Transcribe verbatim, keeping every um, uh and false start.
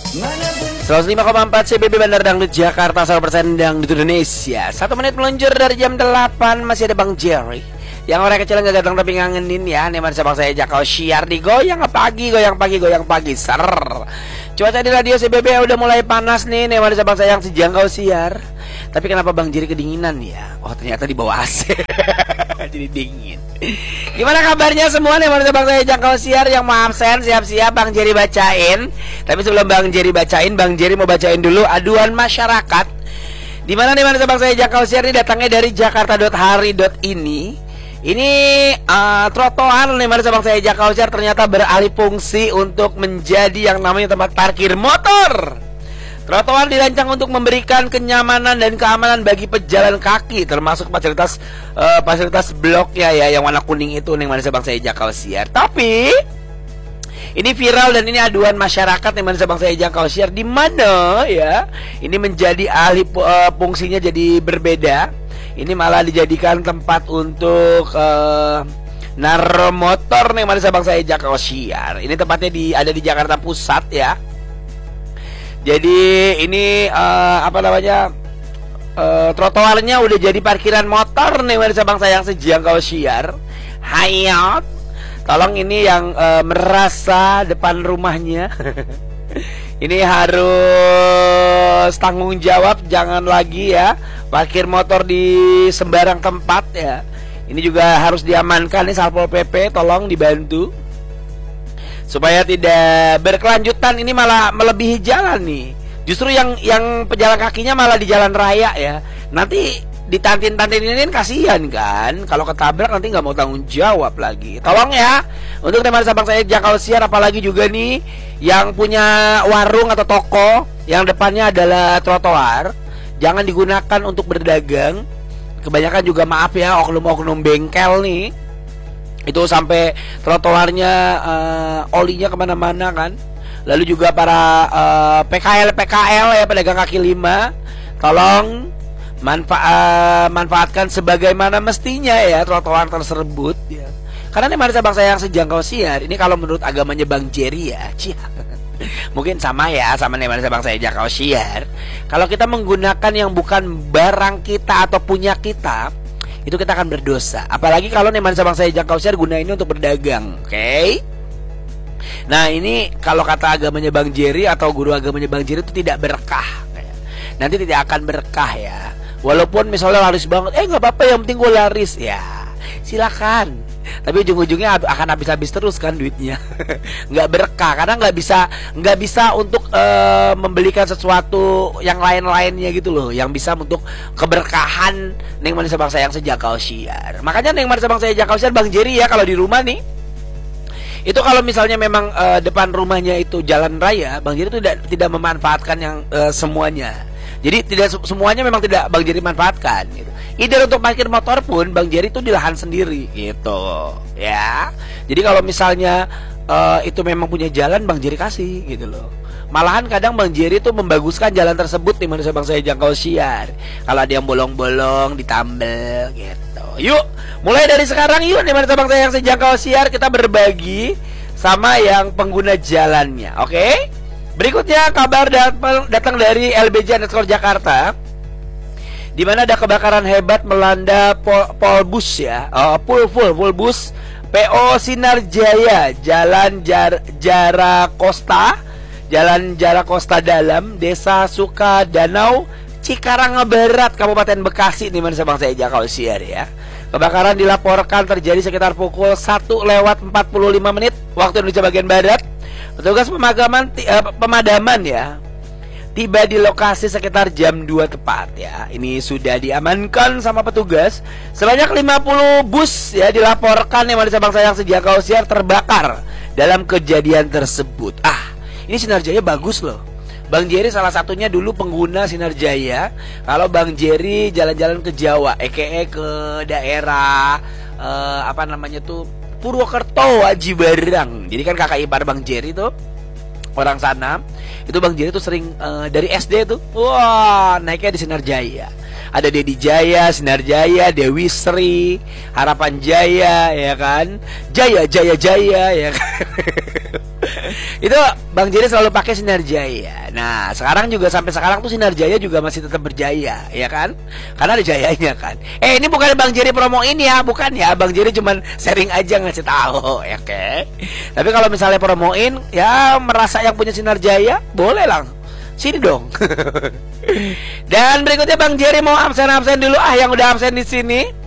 seratus lima koma empat C B B Bandar Dangdut Jakarta, seratus persen Dangdut Indonesia. Satu menit meluncur dari jam delapan. Masih ada Bang Jerry yang orang kecil nggak datang tapi ngangenin ya. Nih mana bang saya Jakau Siar di goyang pagi, goyang pagi, goyang pagi. Ser. Cuaca di radio C B B udah mulai panas nih. Nih mana bang saya yang sejangkau siar. Tapi kenapa Bang Jerry kedinginan ya? Oh ternyata di bawah A C. Jadi dingin. Gimana kabarnya semua nih mana bang saya Jakau Siar yang mau absen? Siap-siap Bang Jerry bacain. Tapi sebelum Bang Jerry bacain, Bang Jerry mau bacain dulu aduan masyarakat. Di mana nih mana bang saya Jakau Siar ini datangnya dari jakarta dot hari dot ini. Ini uh, trotoar nih mana bang saya Jakau Siar ternyata beralih fungsi untuk menjadi yang namanya tempat parkir motor. Trotoar dirancang untuk memberikan kenyamanan dan keamanan bagi pejalan kaki, termasuk fasilitas uh, fasilitas bloknya ya yang warna kuning itu nih mana bang saya Jakau Siar. Tapi ini viral dan ini aduan masyarakat nih mana bang saya Jakau Siar, di mana ya ini menjadi alih uh, fungsinya jadi berbeda. Ini malah dijadikan tempat untuk uh, naruh motor nih mana bang saya Jakau Siar. Ini tempatnya di ada di Jakarta Pusat ya. Jadi ini uh, apa namanya uh, trotoarnya udah jadi parkiran motor nih mana bang saya yang sejangkau siar. Hayat, tolong ini yang uh, merasa depan rumahnya ini harus tanggung jawab, jangan lagi ya parkir motor di sembarang tempat ya. Ini juga harus diamankan nih Satpol P P, tolong dibantu supaya tidak berkelanjutan. Ini malah melebihi jalan nih. Justru yang yang pejalan kakinya malah di jalan raya ya. Nanti ditantin-tantin ini kan kasihan kan. Kalau ketabrak nanti nggak mau tanggung jawab lagi. Tolong ya untuk teman sabang saya Jakau Siar, apalagi juga nih yang punya warung atau toko yang depannya adalah trotoar, jangan digunakan untuk berdagang. Kebanyakan juga maaf ya oknum-oknum bengkel nih, itu sampai trotoarnya uh, olinya kemana-mana kan. Lalu juga para uh, P K L P K L ya, pedagang kaki lima, tolong manfa uh, manfaatkan sebagaimana mestinya ya trotoar tersebut ya. Karena ini mana bang saya yang sejangkau siar. Ini kalau menurut agamanya Bang Jerry ya, cia. Mungkin sama ya sama nih mana bang saya Jakau Siar. Kalau kita menggunakan yang bukan barang kita atau punya kita, itu kita akan berdosa. Apalagi kalau nih bang saya Jakau Siar gunain ini untuk berdagang. Oke okay? Nah ini kalau kata agamanya Bang Jerry atau guru agamanya Bang Jerry itu tidak berkah. Nanti tidak akan berkah ya. Walaupun misalnya laris banget, eh gak apa-apa yang penting gue laris. Ya silakan. Tapi ujung-ujungnya akan habis-habis terus kan duitnya. Nggak berkah karena nggak bisa nggak bisa untuk uh, membelikan sesuatu yang lain-lainnya gitu loh, yang bisa untuk keberkahan neng manusia bangsa yang sejakau siar. Makanya neng manusia bangsa yang sejakau siar Bang Jerry ya, kalau di rumah nih itu kalau misalnya memang uh, depan rumahnya itu jalan raya, Bang Jerry itu tidak tidak memanfaatkan yang uh, semuanya. Jadi tidak semuanya memang tidak Bang Jerry manfaatkan gitu. Ide untuk parkir motor pun Bang Jerry itu di lahan sendiri gitu ya. Jadi kalau misalnya uh, itu memang punya jalan, Bang Jerry kasih gitu loh. Malahan kadang Bang Jerry itu membaguskan jalan tersebut di mana bang saya Jakau Siar. Kalau ada yang bolong-bolong ditambel gitu. Yuk mulai dari sekarang yuk di mana bang saya yang Jakau Siar, kita berbagi sama yang pengguna jalannya. Oke okay? Berikutnya kabar datang dari L B J underscore Jakarta, di mana ada kebakaran hebat melanda pol, Polbus ya, uh, full full full bus P O Sinar Jaya, Jalan Jar, Jarakosta, Jalan Jarakosta Dalam, Desa Sukadanau, Cikarang Barat, Kabupaten Bekasi, di mana bang saya Jakau Siar ya. Kebakaran dilaporkan terjadi sekitar pukul satu lewat empat puluh lima menit waktu Indonesia bagian barat. Petugas pemadaman uh, pemadaman ya tiba di lokasi sekitar jam dua tepat ya. Ini sudah diamankan sama petugas. Sebanyak lima puluh bus ya dilaporkan yang mana bang sayang Jakau Siar terbakar dalam kejadian tersebut. Ah, ini Sinar Jaya bagus loh. Bang Jerry salah satunya dulu pengguna Sinar Jaya. Kalau Bang Jerry jalan-jalan ke Jawa, aka ke daerah uh, apa namanya tuh Purwokerto, Aji Barang. Jadi kan kakak ipar Bang Jerry tuh orang sana. Itu Bang Jerry tuh sering uh, dari S D tuh, wah naiknya di Sinar Jaya. Ada Dedi Jaya, Sinar Jaya, Dewi Sri, Harapan Jaya ya kan, Jaya Jaya Jaya ya kan. Itu Bang Jerry selalu pakai Sinar Jaya. Nah sekarang juga sampai sekarang tuh Sinar Jaya juga masih tetap berjaya, ya kan? Karena ada jayanya kan. Eh ini bukan Bang Jerry promoin ya, bukan ya. Bang Jerry cuman sharing aja ngasih tahu, ya oke. Okay? Tapi kalau misalnya promoin, ya merasa yang punya Sinar Jaya, boleh lang. Sini dong. Dan berikutnya Bang Jerry mau absen-absen dulu ah yang udah absen di sini.